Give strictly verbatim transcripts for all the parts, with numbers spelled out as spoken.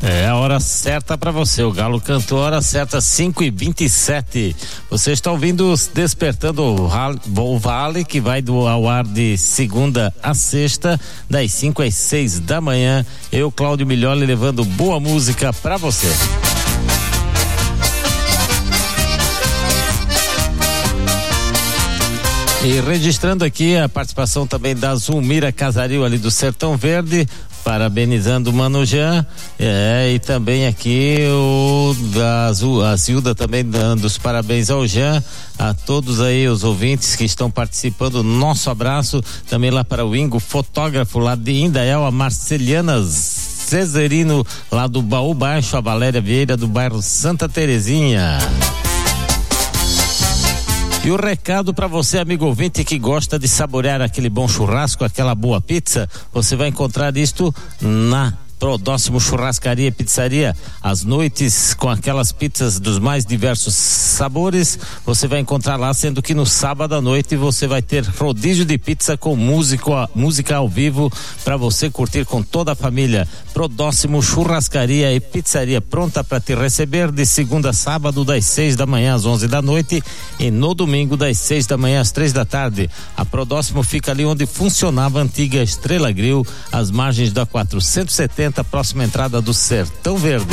É a hora certa para você. O Galo cantou a hora certa, cinco e vinte e sete. Você está ouvindo Despertando o Vale, que vai do ao ar de segunda a sexta, das cinco às seis da manhã. Eu, Cláudio Milholi, levando boa música para você. E registrando aqui a participação também da Zulmira Casaril, ali do Sertão Verde, parabenizando o Mano Jean, é, e também aqui o da Azul, a Zilda também dando os parabéns ao Jean, a todos aí os ouvintes que estão participando, nosso abraço também lá para o Ingo, fotógrafo lá de Indaial, a Marceliana Cesarino lá do Baú Baixo, a Valéria Vieira do bairro Santa Terezinha. E o recado para você, amigo ouvinte, que gosta de saborear aquele bom churrasco, aquela boa pizza, você vai encontrar isto na Prodóximo Churrascaria e Pizzaria. Às noites, com aquelas pizzas dos mais diversos sabores, você vai encontrar lá, sendo que no sábado à noite você vai ter rodízio de pizza com músico, música ao vivo para você curtir com toda a família. Prodóximo Churrascaria e Pizzaria, pronta para te receber de segunda a sábado, das seis da manhã às onze da noite, e no domingo das seis da manhã às três da tarde. A Prodóximo fica ali onde funcionava a antiga Estrela Grill, às margens da quatrocentos e setenta, próxima entrada do Sertão Verde.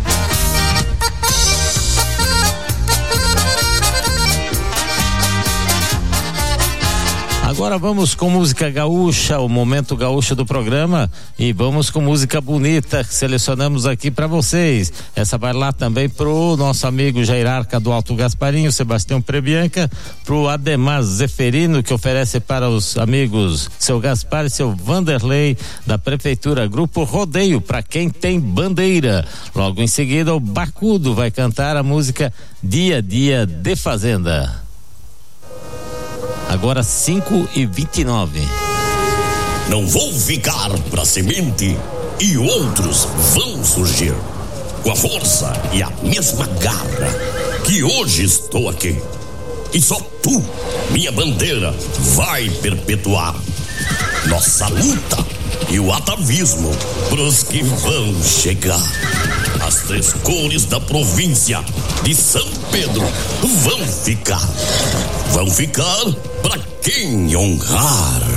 Agora vamos com música gaúcha, o momento gaúcho do programa, e vamos com música bonita que selecionamos aqui para vocês. Essa vai lá também pro nosso amigo Jair Arca do Alto Gasparinho, Sebastião Prebianca, pro Ademar Zeferino, que oferece para os amigos seu Gaspar e seu Vanderlei da Prefeitura, Grupo Rodeio, para quem tem bandeira. Logo em seguida o Bacudo vai cantar a música Dia a Dia de Fazenda. Agora cinco e vinte e nove. Não vou ficar pra semente e outros vão surgir com a força e a mesma garra que hoje estou aqui. E só tu, minha bandeira, vai perpetuar nossa luta e o atavismo pros que vão chegar. As três cores da província de São Pedro vão ficar, vão ficar pra quem honrar.